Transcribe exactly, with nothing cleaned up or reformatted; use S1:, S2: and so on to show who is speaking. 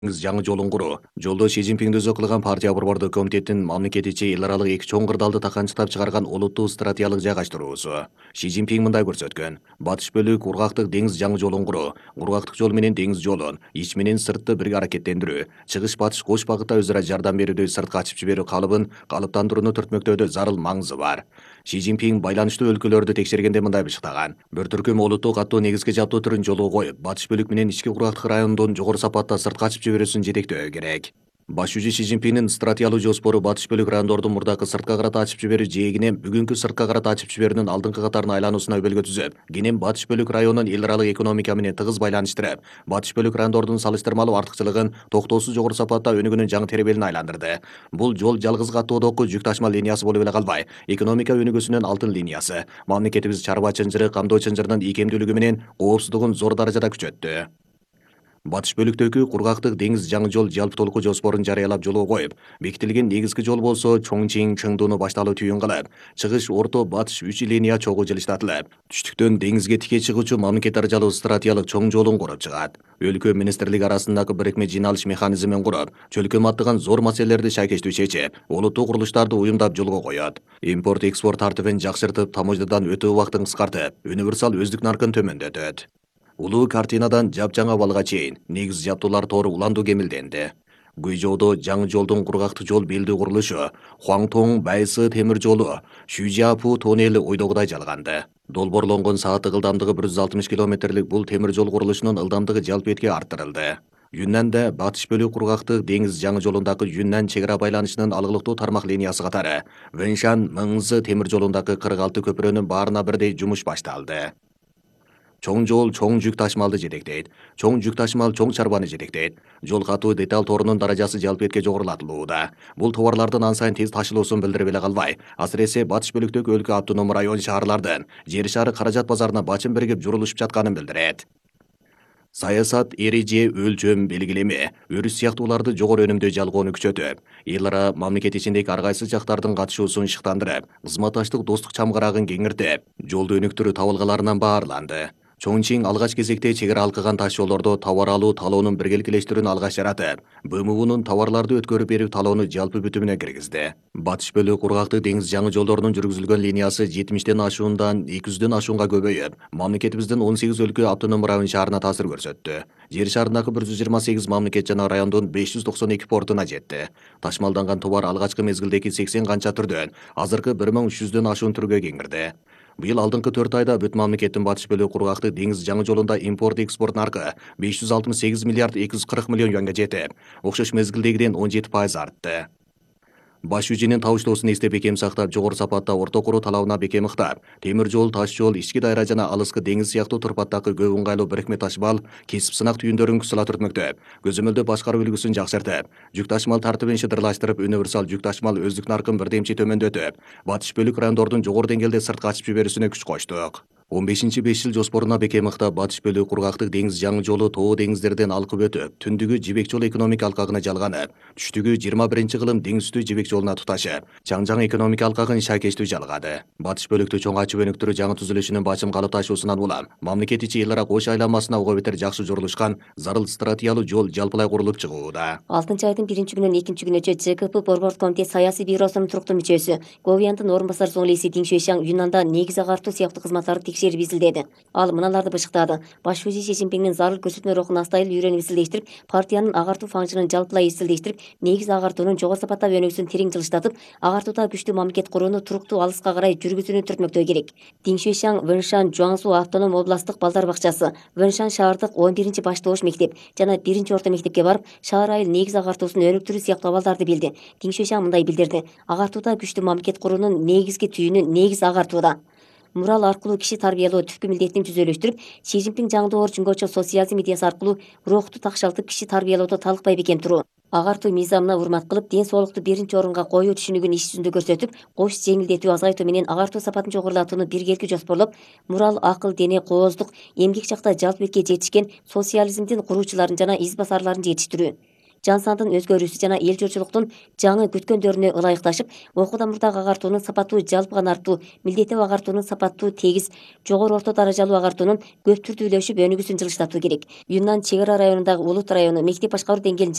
S1: жаңы жолун куруу. Жолдо Си Цзиньпин өзү кылган партия борбордук комитеттин мамлекет ичи эл аралык эки чоң кырдаалды таканчыктап чыгарган улуттуу стратегиялык жайгаштыруусу. Си Цзиньпин мындай көрсөткөн. Батыш бөлүк ургактык деңиз жаңы жолун куруу, ургактык жол менен деңиз жолун, ич менен сыртты бирге аракеттендирүү, чыгыш батыш кош багытта өзара жардам берүүдө сыртка ачып жиберүү калыбын калыптандырууну түртмөктөөдө зарыл маңызы бар. Си Цзиньпин байланыштуу өлкөлөрдү текшергенде мындай бышыктаган. Бир түркүм олуттуу каттуу негизги жабдуу түрүн жолго коюп, батыш бөлүк менен ички кургактык райондун жогору сапатта сыртка ачып жиберүүсүн жетектөө керек. Баш жүзү Си Цзиньпиндин стратегиялык жоспору батыш бөлүк райондордун мурдакы сыртка карата ачып жиберүү жээгинен бүгүнкү сыртка карата ачып жиберүүнүн алдыңкы катарына айлануусуна өбөлгө түзүп, кенен батыш бөлүк районун эл аралык экономика менен тыгыз байланыштырып, батыш бөлүк райондордун салыштырмалуу артыкчылыгын токтоосуз жогору сапатта өнүгүүнүн жаңы теребелине айландырды. Бул жол жалгыз каттоодогу жүк ташма линиясы болуп эле калбай, экономика өнүгүүсүнүн алтын линиясы, мамлекетибиз чарба чынжыры, камдоо чынжырынын ийкемдүүлүгү менен коопсуздугун зор даражада күчөттү. Батыш бөлүктөгү кургактык деңиз жаңы жол жалпы толугу жоспорун жарыялап жолго коюп, бекитилген негизги жол болсо Чоңчиң Чыңдууну башталуу түйүн кылып, чыгыш орто батыш үч линия чогуу жылыштатылып, түштүктөн деңизге тике чыгуучу мамлекет аралык стратегиялык чоң жолун куруп чыгат. Өлкө министрлик арасындагы бирикме жыйналыш механизмин куруп, чөлкөм аттыган зор маселелерди шайкештүү чечип, олуттуу курулуштарды уюмдап жолго коет. Импорт экспорт тартибин жакшыртып, таможнядан өтүү убактын кыскартып, универсал өздүк наркын төмөндөтөт. Улуу картинадан жапжаңа балга чейин негиз жабдуулар тору уландуу кемилденди. Гуйжоодо жаңы жолдун кургактык жол белдүү курулушу, Хуаңтоң Байсы темир жолу, Шүжиапу тоннели ойдогудай жалганды. Долбоорлонгон сааттык ылдамдыгы бир жүз алтымыш километрлик бул темир жол курулушунун ылдамдыгы жалпы этке арттырылды. Юннанда батыш бөлүк кургактык деңиз жаңы жолундагы Юннан чек ара байланышынын алгылыктуу тармак линиясы катары Вэншан Мыңзы темир жолундагы кырк алты көпүрөнүн баарына бирдей жумуш башталды. Чоң жол чоң жүк ташмалды жетектейт. Чоң жүк ташмал чоң чарбаны жетектейт. Жол катуу деталь торунун даражасы жалпы этке жогорулатылууда. Бул товарлардын ан сайын тез ташылуусун билдирип эле калбай, асыресе батыш бөлүктөгү өлкө автоном район шаарлардын жер шары каражат базарына бачын биригип журулушуп жатканын билдирет. Саясат эреже өлчөм белгилеме, өрүс сыяктууларды жогору өнүмдүү жалгоону күчөтүп, эл ара мамлекет ичиндеги ар кайсы жактардын катышуусун ышыктандырып, кызматташтык достук чамгарагын кеңиртип, жолду өнүктүрүү табылгаларынан баарланды. Чоңчиң алгач кезекте чек ара алкыган таш жолдордо товар алуу талоонун биргеликилештирүүнү алгач жаратып, Бэ Эм Унун товарларды өткөрүп берүү талоону жалпы бүтүмүнө киргизди. Батыш бөлүк кургактык деңиз жаңы жолдорунун жүргүзүлгөн линиясы жетимиштен ашуундан эки жүздөн ашуунга көбөйүп, мамлекетибиздин он сегиз өлкө автоном район шаарына таасир көрсөттү. Жер шарындагы бир жүз жыйырма сегиз мамлекет жана райондун беш жүз токсон эки портуна жетти. Ташмалданган товар алгачкы мезгилдеги сексен канча түрдөн азыркы бир миң үч жүздөн ашуун түргө кеңирди. Быйыл алдыңкы төрт айда бүт мамлекеттин батыш бөлүк кургактык деңиз жаңы жолунда импорт экспорт наркы беш жүз алтымыш сегиз миллиард эки жүз кырк миллион юанга жетип, окшош мезгилдегиден он жети пайыз артты. Баш жүзүнүн табыштоосун эстеп бекем сактап, жогору сапатта орто куруу талабына бекем ыктап, темир жол, таш жол, ички дайра жана алыскы деңиз сыяктуу турпаттагы көп ыңгайлуу бирикме ташмал, кесип сынак түйүндөрүн кысыла түртмөктөп, көзөмөлдөө башкаруу үлгүсүн жакшыртып, жүк ташмал тартибин шыдырлаштырып, универсал жүк ташмал өздүк наркын бирдемчи төмөндөтүп, батыш бөлүк райондордун жогору деңгээлде сыртка ачып жиберүүсүнө күч коштук. он бешинчи беш жыл жоспоруна бекем ыктап, батыш бөлүк кургактык деңиз жаңы жолу тоо деңиздерден алкып өтүп, түндүгү жибек жол экономика алкагына жалганып, түштүгү жыйырма биринчи кылым деңиз үстү жибек жолуна туташып, чаң жаңы экономика алкагын шайкештүү жалгады. Батыш бөлүктү чоң ачып өнүктүрүү жаңы түзүлүшүнүн бачым калыпташуусунан улам, мамлекет ичи эл ара кош айланмасына уга бетер жакшы жорулушкан зарыл стратегиялуу жол жалпылай курулуп чыгууда.
S2: алтынчы айдын биринчи күнүнөн экинчи күнүнчө Ж К П борбордук комитет саясий бюросунун туруктуу мүчөсү, Говияндын орун басар зоңлиси Диң Шуйшаң Юннанда негиз агартуу сыяктуу кызматтарды текшерип изилдеди. Ал мыналарды бышыктады. Баш жүзү Си Цзиньпиндин зарыл көрсөтмө рухун астайыл үйрөнүп изилдештирип, партиянын агартуу фаңжынын жалпылай изилдештирип, негиз агартуунун жогору сапаттагы өнүгүүсүн терең жылыштатып, агартууда күчтүү мамлекет курууну туруктуу алыска карай жүргүзүүнү түртмөктөө керек. Диң Шуйшаң Вэншан Жуаңсу автоном областтык балдар бакчасы, Вэншан шаардык он биринчи баштоош мектеп жана биринчи орто мектепке барып, шаар айыл негиз агартуусун өнүктүрүү сыяктуу абалдарды билди. Диң Шуйшаң мындай билдирди: агартууда күчтүү мамлекет куруунун негизги түйүнү негиз агартууда. Мурал аркылуу киши тарбиялоо түпкү милдетин түзөлүштүрүп, Си Цзиньпин жаңдоор жүнгөчө социализм идеясы аркылуу рухту такшалтып киши тарбиялоодо талыкпай бекем туруу, агартуу мыйзамына урмат кылып, ден соолукту биринчи орунга коюу түшүнүгүн иш жүзүндө көрсөтүп, кош жеңилдетүү азайтуу менен агартуу сапатын жогорулатууну биргеликти жоспорлоп, мурал акыл дене кооздук эмгек жакта жалпы бетке жетишкен социализмдин куруучуларын жана из басарларын жетиштирүү. жан сандын өзгөрүүсү жана эл журчулуктун жаңы күткөндөрүнө ылайыкташып, окуу дамырдагы агартуунун сапаттуу жалпы гана артуу, милдеттеп агартуунун сапаттуу, тегиз, жогору орто даражалуу агартуунун көп түрдүүлөшүп өнүгүүсүн жылыштатуу керек. Юннан чек ара районундагы Улут району мектеп башкаруу деңгээлин